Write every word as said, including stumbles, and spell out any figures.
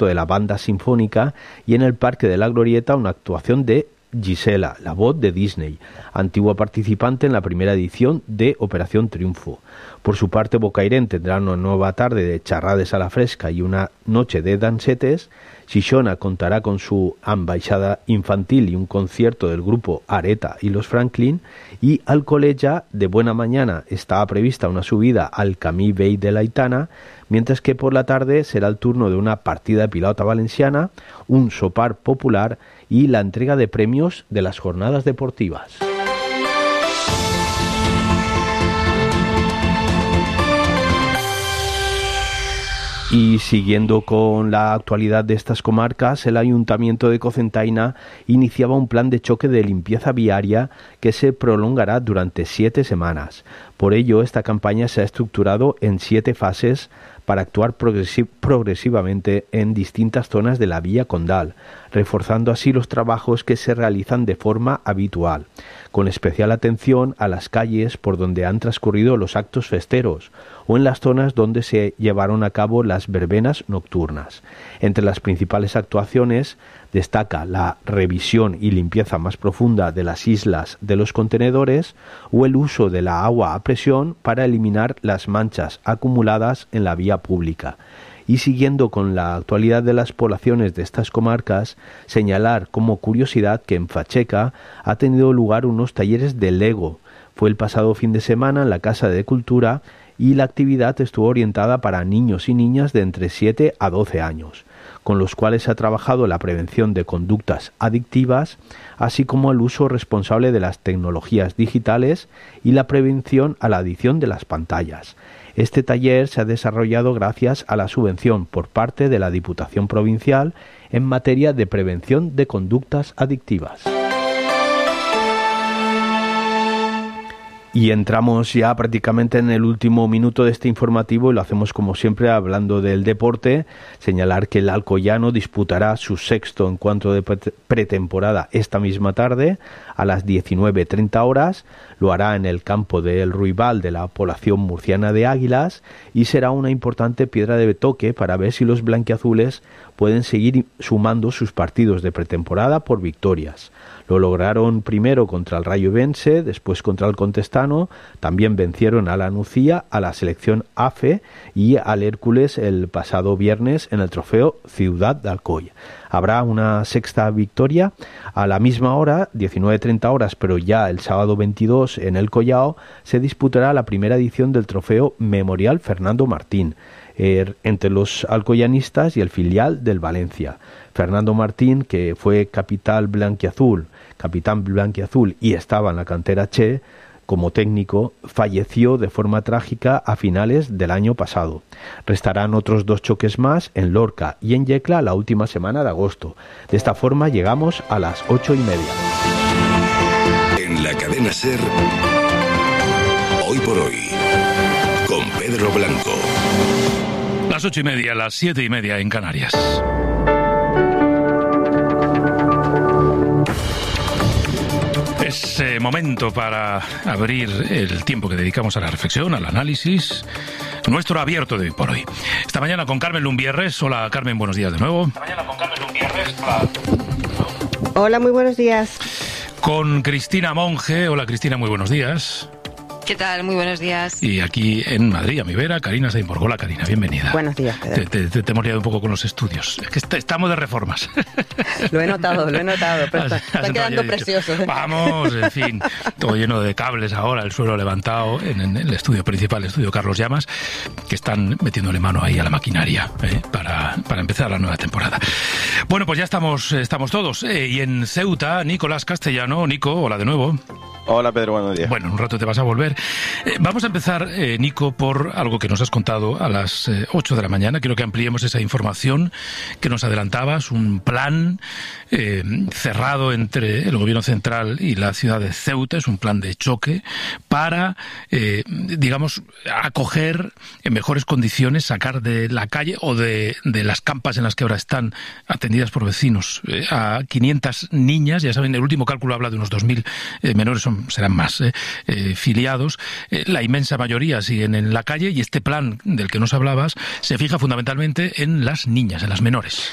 concierto de la banda sinfónica y en el Parque de la Glorieta una actuación de Gisela, la voz de Disney, antigua participante en la primera edición de Operación Triunfo. Por su parte, Bocairent tendrá una nueva tarde de charrades a la fresca y una noche de dansetes. Xixona contará con su ambaixada infantil y un concierto del grupo Areta y los Franklin, y Alcoleja de buena mañana estaba prevista una subida al Camí Vell de l'Aitana, mientras que por la tarde será el turno de una partida de pilota valenciana, un sopar popular y la entrega de premios de las jornadas deportivas. Y siguiendo con la actualidad de estas comarcas, el Ayuntamiento de Cocentaina iniciaba un plan de choque de limpieza viaria que se prolongará durante siete semanas. Por ello, esta campaña se ha estructurado en siete fases para actuar progresi- progresivamente en distintas zonas de la Vía Condal, reforzando así los trabajos que se realizan de forma habitual, con especial atención a las calles por donde han transcurrido los actos festeros o en las zonas donde se llevaron a cabo las verbenas nocturnas. Entre las principales actuaciones destaca la revisión y limpieza más profunda de las islas de los contenedores o el uso de la agua a presión para eliminar las manchas acumuladas en la vía pública. Y siguiendo con la actualidad de las poblaciones de estas comarcas, señalar como curiosidad que en Facheca ha tenido lugar unos talleres de Lego. Fue el pasado fin de semana en la Casa de Cultura y la actividad estuvo orientada para niños y niñas de entre siete a doce años, con los cuales se ha trabajado la prevención de conductas adictivas, así como el uso responsable de las tecnologías digitales y la prevención a la adicción de las pantallas. Este taller se ha desarrollado gracias a la subvención por parte de la Diputación Provincial en materia de prevención de conductas adictivas. Y entramos ya prácticamente en el último minuto de este informativo y lo hacemos como siempre hablando del deporte. Señalar que el Alcoyano disputará su sexto encuentro de pretemporada esta misma tarde a las diecinueve treinta horas. Lo hará en el campo del Ruibal de la población murciana de Águilas y será una importante piedra de toque para ver si los blanquiazules pueden seguir sumando sus partidos de pretemporada por victorias. Lo lograron primero contra el Rayo Ebense, después contra el Contestano, también vencieron a la Nucía, a la selección A F E y al Hércules el pasado viernes en el trofeo Ciudad de Alcoy. Habrá una sexta victoria a la misma hora, diecinueve treinta horas, pero ya el sábado veintidós en el Collao se disputará la primera edición del trofeo Memorial Fernando Martín, Er, entre los alcoyanistas y el filial del Valencia. Fernando Martín, que fue capital blanquiazul, capitán blanquiazul y estaba en la cantera Che como técnico, falleció de forma trágica a finales del año pasado. Restarán otros dos choques más en Lorca y en Yecla la última semana de agosto. De esta forma llegamos a las ocho y media. En la cadena SER, Hoy por Hoy, con Pedro Blanco. Las ocho y media, las siete y media en Canarias. Es eh, momento para abrir el tiempo que dedicamos a la reflexión, al análisis, nuestro abierto de Hoy por Hoy. Esta mañana con Carmen Lumbierres. Hola, Carmen, buenos días de nuevo. Esta mañana con Carmen Lumbierres. Hola. Hola, muy buenos días. Con Cristina Monge. Hola, Cristina, muy buenos días. ¿Qué tal? Muy buenos días. Y aquí en Madrid, a mi vera, Karina Seinborg. Hola, Karina, bienvenida. Buenos días, Pedro. Te, te, te hemos liado un poco con los estudios. Es que est- estamos de reformas. Lo he notado, lo he notado. Pero está, Has- está has quedando dicho, precioso. Vamos, en fin, todo lleno de cables ahora, el suelo levantado en, en el estudio principal, el estudio Carlos Llamas, que están metiéndole mano ahí a la maquinaria ¿eh? para, para empezar la nueva temporada. Bueno, pues ya estamos, estamos todos. Eh, y en Ceuta, Nicolás Castellano. Nico, hola de nuevo. Hola Pedro, buenos días. Bueno, en un rato te vas a volver. Eh, vamos a empezar, eh, Nico, por algo que nos has contado a las eh, ocho de la mañana. Quiero que ampliemos esa información que nos adelantabas, un plan eh, cerrado entre el gobierno central y la ciudad de Ceuta, es un plan de choque para, eh, digamos, acoger en mejores condiciones, sacar de la calle o de, de las campas en las que ahora están atendidas por vecinos eh, a quinientas niñas. Ya saben, el último cálculo habla de unos dos mil eh, menores, son, serán más eh, eh, filiados. Eh, la inmensa mayoría siguen en la calle y este plan del que nos hablabas se fija fundamentalmente en las niñas, en las menores.